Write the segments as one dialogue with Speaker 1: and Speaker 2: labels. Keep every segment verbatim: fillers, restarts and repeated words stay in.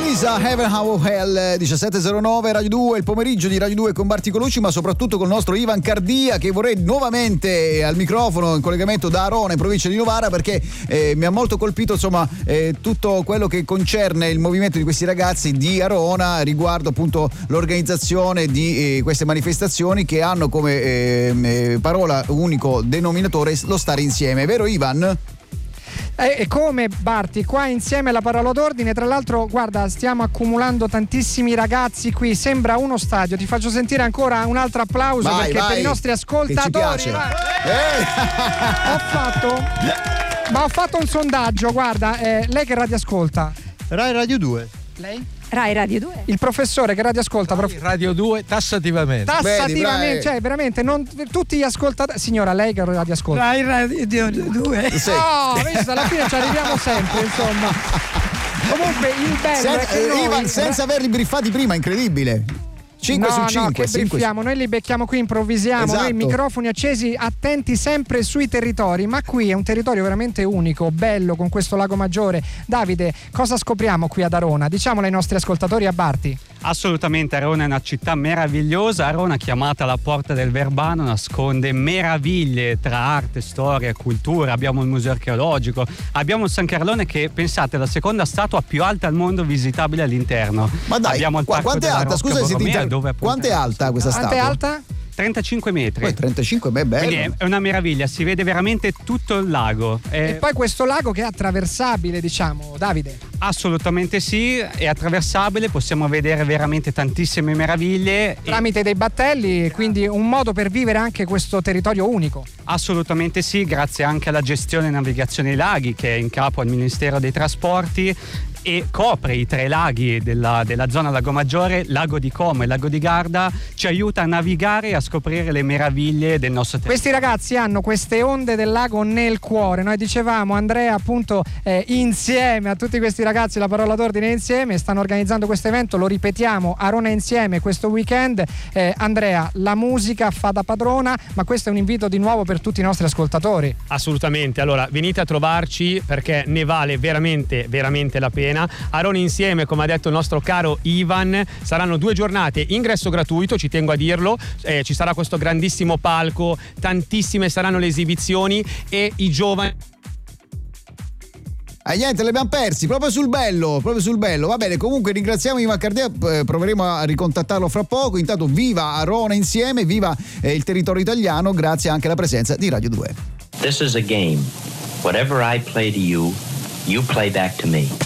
Speaker 1: Elisa, Heaven How Hell, diciassette e zero nove, Radio due, il pomeriggio di Radio due con Barti Colucci, ma soprattutto con il nostro Ivan Cardia, che vorrei nuovamente al microfono in collegamento da Arona, in provincia di Novara, perché eh, mi ha molto colpito insomma eh, tutto quello che concerne il movimento di questi ragazzi di Arona riguardo appunto l'organizzazione di eh, queste manifestazioni che hanno come eh, eh, parola unico denominatore lo stare insieme, vero Ivan?
Speaker 2: E come Barti, qua insieme la parola d'ordine. Tra l'altro, guarda, stiamo accumulando tantissimi ragazzi qui, sembra uno stadio. Ti faccio sentire ancora un altro applauso,
Speaker 1: vai,
Speaker 2: perché
Speaker 1: vai,
Speaker 2: per i nostri ascoltatori
Speaker 1: vai.
Speaker 2: Eh. ho fatto ma ho fatto un sondaggio, guarda, eh, lei che radio ascolta?
Speaker 3: Rai Radio due.
Speaker 2: Lei?
Speaker 4: Rai Radio due.
Speaker 2: Il professore che radio ascolta? Prof...
Speaker 5: Radio due tassativamente.
Speaker 2: Tassativamente,
Speaker 1: Vedi,
Speaker 2: cioè veramente non tutti gli ascoltatori. Signora, lei che radio ascolta?
Speaker 4: Rai Radio due.
Speaker 1: Sì.
Speaker 2: Oh, visto, alla fine ci arriviamo sempre, insomma. Comunque il bello
Speaker 1: Sen-
Speaker 2: è che
Speaker 1: eh,
Speaker 2: noi...
Speaker 1: Ivan, senza averli briefati prima, incredibile. cinque
Speaker 2: no,
Speaker 1: su
Speaker 2: no,
Speaker 1: cinque,
Speaker 2: che
Speaker 1: cinque
Speaker 2: briffiamo, noi li becchiamo qui, improvvisiamo,
Speaker 1: Esatto.
Speaker 2: noi microfoni accesi, attenti sempre sui territori, ma qui è un territorio veramente unico, bello, con questo lago Maggiore. Davide, cosa scopriamo qui ad Arona? Diciamolo ai nostri ascoltatori, a Barti.
Speaker 6: Assolutamente, Arona è una città meravigliosa. Arona, chiamata la porta del Verbano, nasconde meraviglie tra arte, storia e cultura. Abbiamo il museo archeologico, abbiamo il San Carlone, che pensate è la seconda statua più alta al mondo visitabile all'interno.
Speaker 1: Ma dai,
Speaker 6: abbiamo il
Speaker 1: qua,
Speaker 6: Parco
Speaker 1: quanto è
Speaker 6: della
Speaker 1: alta?
Speaker 6: Rocca
Speaker 1: Scusa se ti
Speaker 6: Borromea,
Speaker 1: inter-
Speaker 6: dove appunto
Speaker 1: quanto è alta questa
Speaker 2: Quanto è
Speaker 1: statua?
Speaker 2: alta?
Speaker 6: trentacinque metri.
Speaker 1: Poi trentacinque, beh, bello.
Speaker 6: Quindi è una meraviglia, si vede veramente tutto il lago.
Speaker 2: E
Speaker 6: È
Speaker 2: poi questo lago che è attraversabile, diciamo, Davide.
Speaker 6: assolutamente sì, è attraversabile, possiamo vedere veramente tantissime meraviglie. e-
Speaker 2: Tramite dei battelli, quindi un modo per vivere anche questo territorio unico.
Speaker 6: Assolutamente sì, grazie anche alla gestione e navigazione dei laghi, che è in capo al Ministero dei Trasporti e copre i tre laghi della, della zona Lago Maggiore, Lago di Como e Lago di Garda, ci aiuta a navigare e a scoprire le meraviglie del nostro territorio.
Speaker 2: Questi ragazzi hanno queste onde del lago nel cuore. Noi dicevamo, Andrea, appunto, eh, insieme a tutti questi ragazzi, la parola d'ordine è insieme, stanno organizzando questo evento, lo ripetiamo, Arona insieme questo weekend. Eh, Andrea, la musica fa da padrona, ma questo è un invito di nuovo per tutti i nostri ascoltatori.
Speaker 7: Assolutamente, allora venite a trovarci perché ne vale veramente, veramente la pena. Arona insieme, come ha detto il nostro caro Ivan, saranno due giornate, ingresso gratuito, ci tengo a dirlo, eh, ci sarà questo grandissimo palco, tantissime saranno le esibizioni e i giovani...
Speaker 1: Ah, niente, li abbiamo persi proprio sul bello, proprio sul bello. Va bene, comunque ringraziamo Ivan Cardia, eh, proveremo a ricontattarlo fra poco. Intanto viva Arona insieme, viva eh, il territorio italiano, grazie anche alla presenza di Radio due.
Speaker 8: This is a game. Whatever I play to you, you play back to me.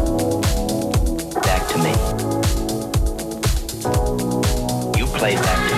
Speaker 8: Back to me. You play back to me.